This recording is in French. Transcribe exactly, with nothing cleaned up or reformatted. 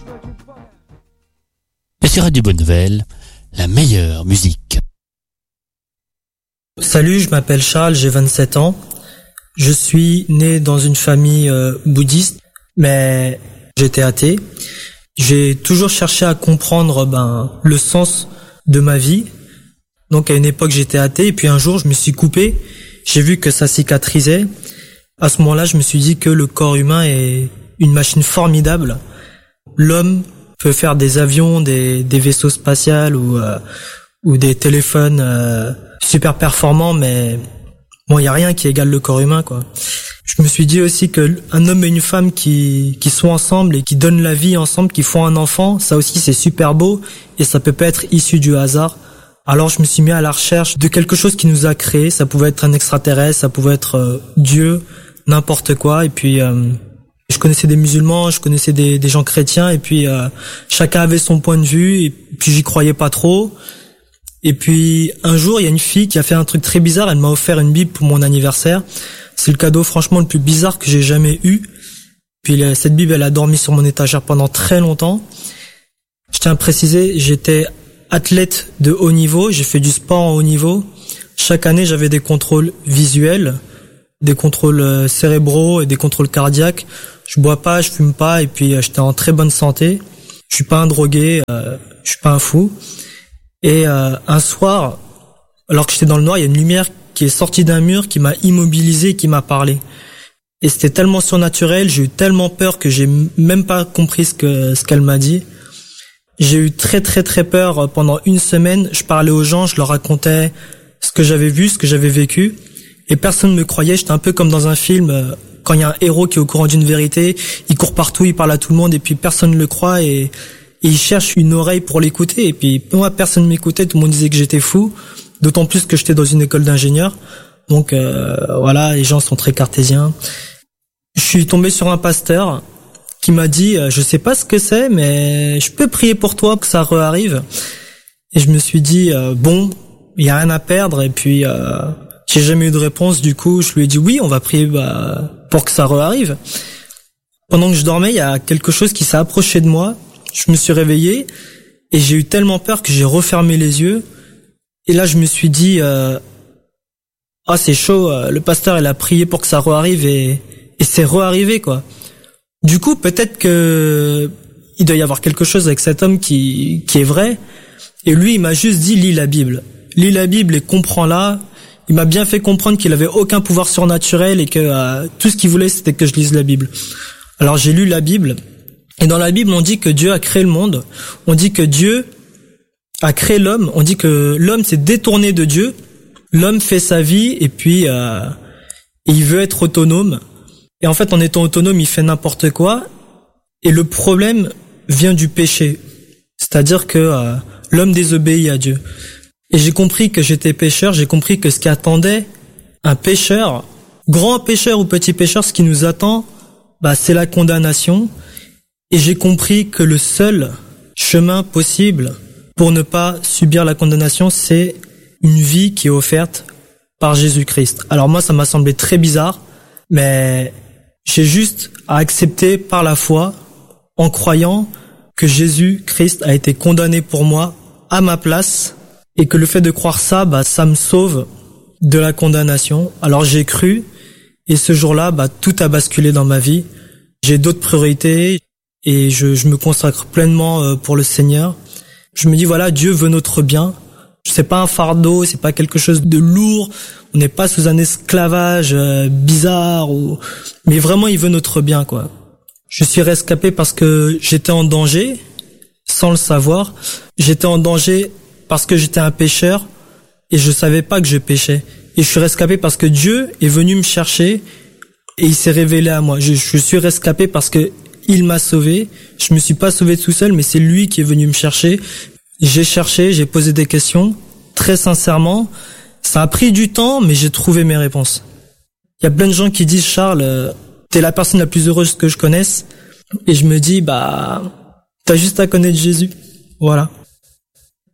Et sur Radio Bonne Nouvelle, la meilleure musique. Salut, je m'appelle Charles, j'ai vingt-sept ans. Je suis né dans une famille euh, bouddhiste, mais j'étais athée. J'ai toujours cherché à comprendre ben le sens de ma vie. Donc à une époque j'étais athée et puis un jour je me suis coupé. J'ai vu que ça cicatrisait. À ce moment-là, je me suis dit que le corps humain est une machine formidable. L'homme peut faire des avions, des, des vaisseaux spatials ou euh, ou des téléphones euh, super performants, mais bon, il y a rien qui égale le corps humain, quoi. Je me suis dit aussi que un homme et une femme qui qui sont ensemble et qui donnent la vie ensemble, qui font un enfant, ça aussi c'est super beau et ça peut pas être issu du hasard. Alors je me suis mis à la recherche de quelque chose qui nous a créés. Ça pouvait être un extraterrestre, ça pouvait être euh, Dieu, n'importe quoi. Et puis euh, je connaissais des musulmans, je connaissais des, des gens chrétiens. Et puis euh, chacun avait son point de vue. Et puis j'y croyais pas trop. Et puis un jour, il y a une fille qui a fait un truc très bizarre. Elle m'a offert une Bible pour mon anniversaire. C'est le cadeau franchement le plus bizarre que j'ai jamais eu. Puis cette Bible, elle a dormi sur mon étagère pendant très longtemps. Je tiens à préciser, j'étais athlète de haut niveau, j'ai fait du sport en haut niveau. Chaque année, j'avais des contrôles visuels, des contrôles cérébraux et des contrôles cardiaques. Je bois pas, je fume pas et puis j'étais en très bonne santé. Je suis pas un drogué, euh, je suis pas un fou. Et euh, un soir, alors que j'étais dans le noir, il y a une lumière qui est sortie d'un mur, qui m'a immobilisé, qui m'a parlé. Et c'était tellement surnaturel, j'ai eu tellement peur que j'ai même pas compris ce que ce qu'elle m'a dit. J'ai eu très très très peur pendant une semaine. Je parlais aux gens, je leur racontais ce que j'avais vu, ce que j'avais vécu, et personne ne me croyait. J'étais un peu comme dans un film, quand il y a un héros qui est au courant d'une vérité, il court partout, il parle à tout le monde, et puis personne ne le croit, et, et il cherche une oreille pour l'écouter. Et puis moi, personne ne m'écoutait, tout le monde disait que j'étais fou, d'autant plus que j'étais dans une école d'ingénieur. Donc euh, voilà, les gens sont très cartésiens. Je suis tombé sur un pasteur qui m'a dit euh, je sais pas ce que c'est, mais je peux prier pour toi que ça re-arrive. Et je me suis dit euh, bon, il y a rien à perdre. Et puis euh, j'ai jamais eu de réponse. Du coup, je lui ai dit oui, on va prier bah, pour que ça re-arrive. Pendant que je dormais, il y a quelque chose qui s'est approché de moi. Je me suis réveillé et j'ai eu tellement peur que j'ai refermé les yeux. Et là, je me suis dit euh, ah c'est chaud. Euh, le pasteur il a prié pour que ça re-arrive et et c'est re-arrivé quoi. Du coup, peut-être que il doit y avoir quelque chose avec cet homme qui qui est vrai. Et lui, il m'a juste dit lis la Bible, lis la Bible et comprends-la. Il m'a bien fait comprendre qu'il avait aucun pouvoir surnaturel et que euh, tout ce qu'il voulait, c'était que je lise la Bible. Alors j'ai lu la Bible et dans la Bible, on dit que Dieu a créé le monde. On dit que Dieu a créé l'homme. On dit que l'homme s'est détourné de Dieu. L'homme fait sa vie et puis euh, il veut être autonome. Et en fait, en étant autonome, il fait n'importe quoi. Et le problème vient du péché. C'est-à-dire que euh, l'homme désobéit à Dieu. Et j'ai compris que j'étais pécheur. J'ai compris que ce qui attendait un pécheur, grand pécheur ou petit pécheur, ce qui nous attend, bah, c'est la condamnation. Et j'ai compris que le seul chemin possible pour ne pas subir la condamnation, c'est une vie qui est offerte par Jésus-Christ. Alors moi, ça m'a semblé très bizarre, mais j'ai juste à accepter par la foi, en croyant que Jésus-Christ a été condamné pour moi à ma place et que le fait de croire ça, bah, ça me sauve de la condamnation. Alors j'ai cru et ce jour-là, bah, tout a basculé dans ma vie. J'ai d'autres priorités et je, je me consacre pleinement pour le Seigneur. Je me dis voilà, Dieu veut notre bien. C'est pas un fardeau, c'est pas quelque chose de lourd. On n'est pas sous un esclavage euh, bizarre ou, mais vraiment il veut notre bien quoi. Je suis rescapé parce que j'étais en danger, sans le savoir. J'étais en danger parce que j'étais un pécheur et je savais pas que je péchais. Et je suis rescapé parce que Dieu est venu me chercher et il s'est révélé à moi. Je, je suis rescapé parce que il m'a sauvé. Je me suis pas sauvé tout seul, mais c'est lui qui est venu me chercher. J'ai cherché, j'ai posé des questions, très sincèrement. Ça a pris du temps, mais j'ai trouvé mes réponses. Il y a plein de gens qui disent, Charles, euh, t'es la personne la plus heureuse que je connaisse. Et je me dis, bah, t'as juste à connaître Jésus. Voilà.